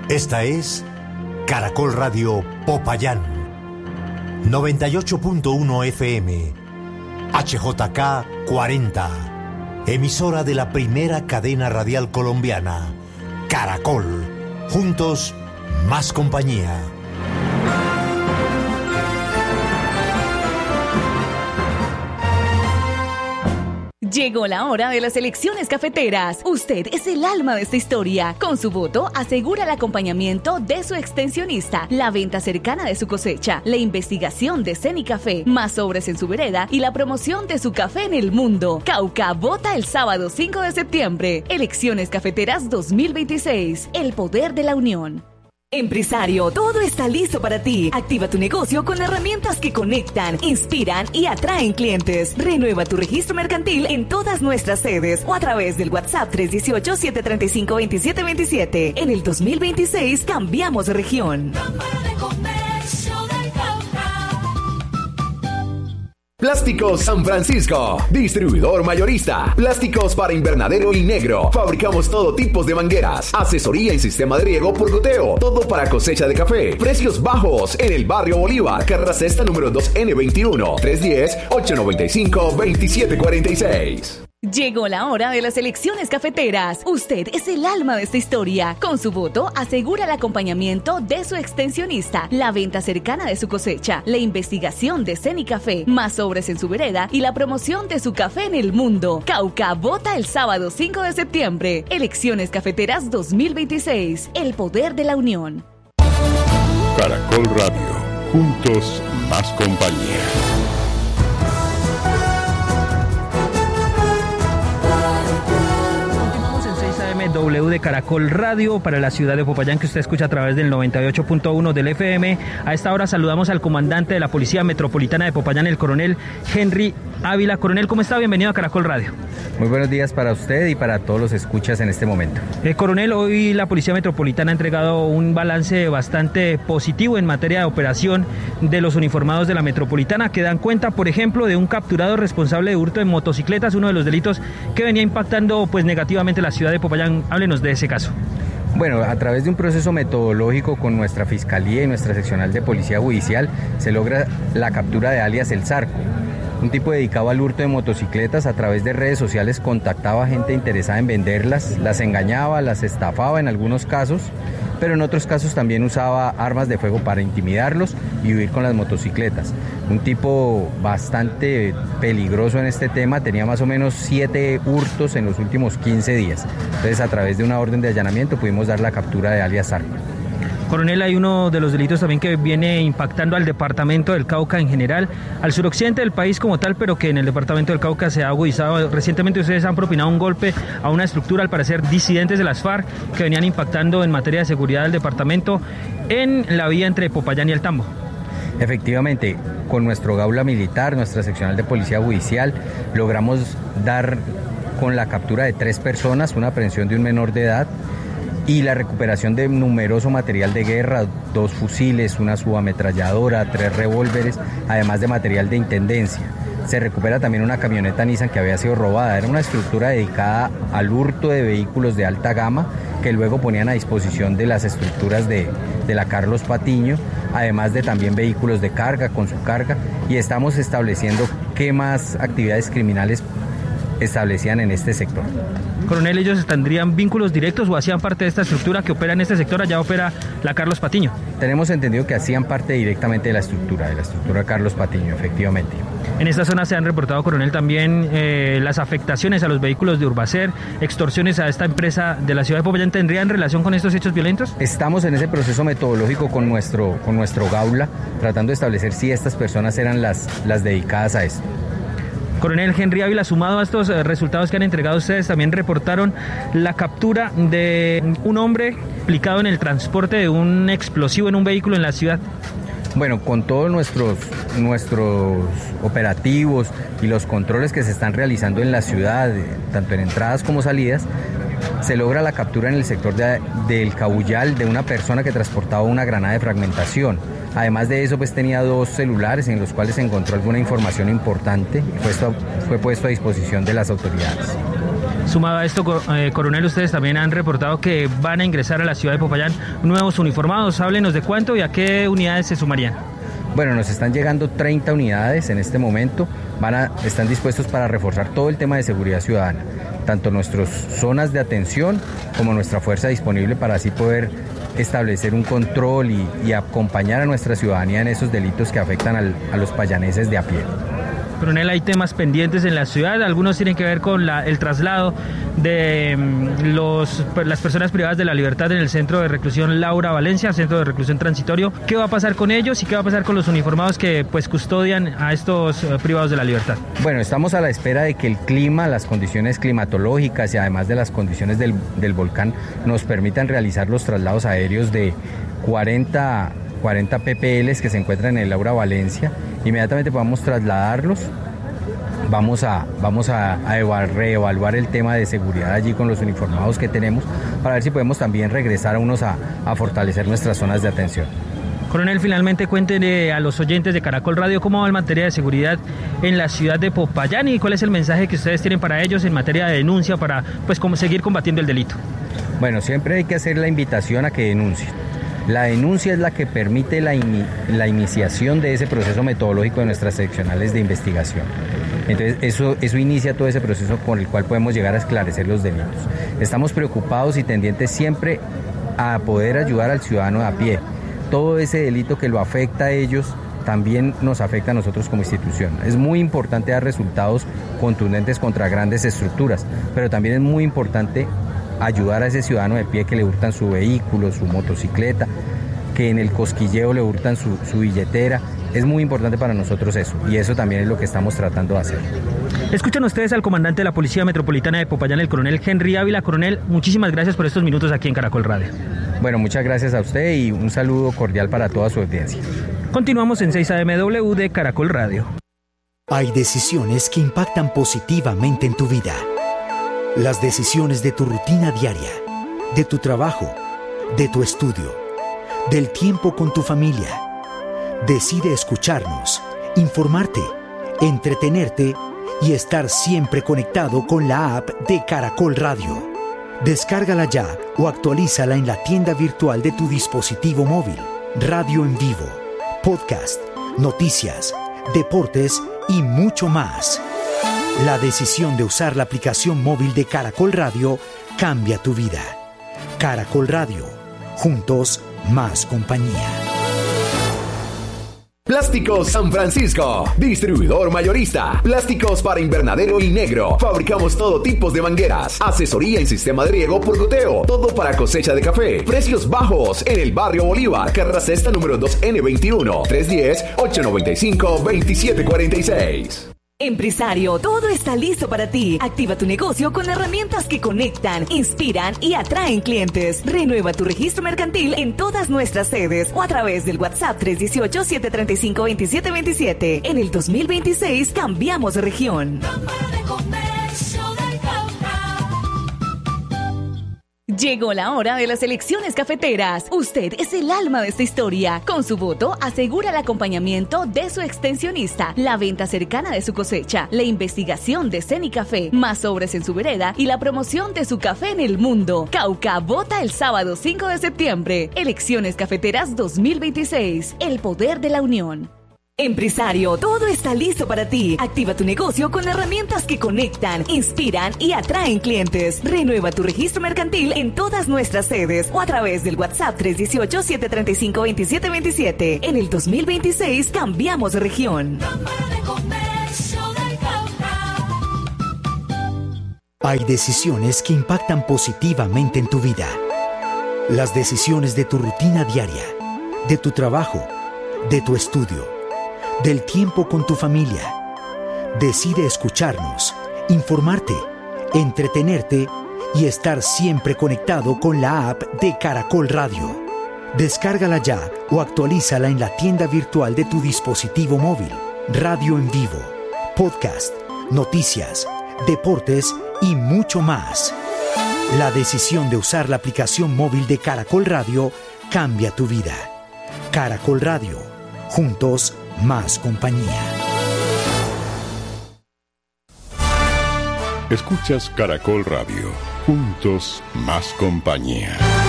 Esta es Caracol Radio Popayán, 98.1 FM, HJK 40, emisora de la primera cadena radial colombiana, Caracol, juntos, más compañía. Llegó la hora de las elecciones cafeteras. Usted es el alma de esta historia. Con su voto asegura el acompañamiento de su extensionista, la venta cercana de su cosecha, la investigación de Cenicafé, más sobres en su vereda y la promoción de su café en el mundo. Cauca vota el sábado 5 de septiembre. Elecciones cafeteras 2026. El poder de la unión. Empresario, todo está listo para ti. Activa tu negocio con herramientas que conectan, inspiran y atraen clientes. Renueva tu registro mercantil en todas nuestras sedes o a través del WhatsApp 318-735-2727. En el 2026 cambiamos de región. Plásticos San Francisco, distribuidor mayorista, plásticos para invernadero y negro. Fabricamos todo tipo de mangueras, asesoría y sistema de riego por goteo, todo para cosecha de café. Precios bajos en el barrio Bolívar, carrera sexta número 2N21, 310-895-2746. Llegó la hora de las elecciones cafeteras. Usted es el alma de esta historia. Con su voto asegura el acompañamiento de su extensionista, la venta cercana de su cosecha, la investigación de Cenicafé, más sobres en su vereda y la promoción de su café en el mundo. Cauca vota el sábado 5 de septiembre. Elecciones cafeteras 2026. El poder de la unión. Caracol Radio. Juntos más compañía. W de Caracol Radio para la ciudad de Popayán, que usted escucha a través del 98.1 del FM. A esta hora saludamos al comandante de la Policía Metropolitana de Popayán, el coronel Henry Ávila. Coronel, ¿cómo está? Bienvenido a Caracol Radio. Muy buenos días para usted y para todos los escuchas en este momento. Coronel, hoy la Policía Metropolitana ha entregado un balance bastante positivo en materia de operación de los uniformados de la Metropolitana, que dan cuenta, por ejemplo, de un capturado responsable de hurto de motocicletas, uno de los delitos que venía impactando pues negativamente la ciudad de Popayán. Háblenos de ese caso. Bueno, a través de un proceso metodológico con nuestra Fiscalía y nuestra seccional de Policía Judicial se logra la captura de alias El Zarco, un tipo dedicado al hurto de motocicletas. A través de redes sociales contactaba a gente interesada en venderlas, las engañaba, las estafaba en algunos casos, pero en otros casos también usaba armas de fuego para intimidarlos y huir con las motocicletas. Un tipo bastante peligroso en este tema, tenía más o menos 7 hurtos en los últimos 15 días. Entonces, a través de una orden de allanamiento pudimos dar la captura de alias Zarco. Coronel, hay uno de los delitos también que viene impactando al departamento del Cauca en general, al suroccidente del país como tal, pero que en el departamento del Cauca se ha agudizado. Recientemente ustedes han propinado un golpe a una estructura, al parecer disidentes de las FARC, que venían impactando en materia de seguridad del departamento en la vía entre Popayán y el Tambo. Efectivamente, con nuestro Gaula Militar, nuestra seccional de Policía Judicial, logramos dar con la captura de 3 personas, una aprehensión de un menor de edad, y la recuperación de numeroso material de guerra, 2 fusiles, una subametralladora, 3 revólveres, además de material de intendencia. Se recupera también una camioneta Nissan que había sido robada. Era una estructura dedicada al hurto de vehículos de alta gama que luego ponían a disposición de las estructuras de la Carlos Patiño, además de también vehículos de carga con su carga, y estamos estableciendo qué más actividades criminales establecían en este sector. Coronel, ¿ellos tendrían vínculos directos o hacían parte de esta estructura que opera en este sector? Allá opera la Carlos Patiño. Tenemos entendido que hacían parte directamente de la estructura Carlos Patiño, efectivamente. En esta zona se han reportado, coronel, también las afectaciones a los vehículos de Urbacer, extorsiones a esta empresa de la ciudad de Popayán. ¿Tendrían relación con estos hechos violentos? Estamos en ese proceso metodológico con nuestro Gaula, tratando de establecer si estas personas eran las dedicadas a esto. Coronel Henry Ávila, sumado a estos resultados que han entregado ustedes, también reportaron la captura de un hombre implicado en el transporte de un explosivo en un vehículo en la ciudad. Bueno, con todos nuestros operativos y los controles que se están realizando en la ciudad, tanto en entradas como salidas, se logra la captura en el sector del Cabullal de una persona que transportaba una granada de fragmentación. Además de eso, pues tenía 2 celulares en los cuales se encontró alguna información importante y fue puesto a disposición de las autoridades. Sumado a esto, coronel, ustedes también han reportado que van a ingresar a la ciudad de Popayán nuevos uniformados. Háblenos de cuánto y a qué unidades se sumarían. Bueno, nos están llegando 30 unidades en este momento, están dispuestos para reforzar todo el tema de seguridad ciudadana, tanto nuestras zonas de atención como nuestra fuerza disponible para así poder establecer un control y acompañar a nuestra ciudadanía en esos delitos que afectan a los payaneses de a pie. Coronel, hay temas pendientes en la ciudad, algunos tienen que ver con el traslado de las personas privadas de la libertad en el centro de reclusión Laura Valencia, centro de reclusión transitorio. ¿Qué va a pasar con ellos y qué va a pasar con los uniformados que custodian a estos privados de la libertad? Bueno, estamos a la espera de que el clima, las condiciones climatológicas y además de las condiciones del volcán nos permitan realizar los traslados aéreos de 40 PPLs que se encuentran en el Laura Valencia. Inmediatamente podamos trasladarlos, vamos a reevaluar el tema de seguridad allí con los uniformados que tenemos para ver si podemos también regresar a fortalecer nuestras zonas de atención. Coronel, finalmente cuéntenle a los oyentes de Caracol Radio cómo va en materia de seguridad en la ciudad de Popayán y cuál es el mensaje que ustedes tienen para ellos en materia de denuncia para seguir combatiendo el delito. Bueno, siempre hay que hacer la invitación a que denuncien. La denuncia es la que permite la iniciación de ese proceso metodológico de nuestras seccionales de investigación. Entonces eso inicia todo ese proceso con el cual podemos llegar a esclarecer los delitos. Estamos preocupados y tendientes siempre a poder ayudar al ciudadano de a pie. Todo ese delito que lo afecta a ellos también nos afecta a nosotros como institución. Es muy importante dar resultados contundentes contra grandes estructuras, pero también es muy importante ayudar a ese ciudadano de pie que le hurtan su vehículo, su motocicleta, que en el cosquilleo le hurtan su billetera. Es muy importante para nosotros eso, y eso también es lo que estamos tratando de hacer. Escuchan ustedes al comandante de la Policía Metropolitana de Popayán, el coronel Henry Ávila. Coronel, muchísimas gracias por estos minutos aquí en Caracol Radio. Bueno, muchas gracias a usted y un saludo cordial para toda su audiencia. Continuamos en 6 AMW de Caracol Radio. Hay decisiones que impactan positivamente en tu vida. Las decisiones de tu rutina diaria, de tu trabajo, de tu estudio, del tiempo con tu familia. Decide escucharnos, informarte, entretenerte y estar siempre conectado con la app de Caracol Radio. Descárgala ya o actualízala en la tienda virtual de tu dispositivo móvil. Radio en vivo, podcast, noticias, deportes y mucho más. La decisión de usar la aplicación móvil de Caracol Radio cambia tu vida. Caracol Radio. Juntos, más compañía. Plásticos San Francisco, distribuidor mayorista, plásticos para invernadero y negro. Fabricamos todo tipo de mangueras, asesoría en sistema de riego por goteo, todo para cosecha de café. Precios bajos en el barrio Bolívar, carrera sexta número 2N21, 310-895-2746. Empresario, todo está listo para ti. Activa tu negocio con herramientas que conectan, inspiran y atraen clientes. Renueva tu registro mercantil en todas nuestras sedes o a través del WhatsApp 318-735-2727. En el 2026 cambiamos de región. Llegó la hora de las elecciones cafeteras. Usted es el alma de esta historia. Con su voto asegura el acompañamiento de su extensionista, la venta cercana de su cosecha, la investigación de Cenicafé, más obras en su vereda y la promoción de su café en el mundo. Cauca vota el sábado 5 de septiembre. Elecciones cafeteras 2026. El poder de la unión. Empresario, todo está listo para ti. Activa tu negocio con herramientas que conectan, inspiran y atraen clientes. Renueva tu registro mercantil en todas nuestras sedes o a través del WhatsApp 318-735-2727. En el 2026 cambiamos de región. Hay decisiones que impactan positivamente en tu vida. Las decisiones de tu rutina diaria, de tu trabajo, de tu estudio, del tiempo con tu familia. Decide escucharnos, informarte, entretenerte y estar siempre conectado con la app de Caracol Radio. Descárgala ya o actualízala en la tienda virtual de tu dispositivo móvil. Radio en vivo, podcast, noticias, deportes y mucho más. La decisión de usar la aplicación móvil de Caracol Radio cambia tu vida. Caracol Radio. Juntos, más compañía. Escuchas Caracol Radio. Juntos más compañía.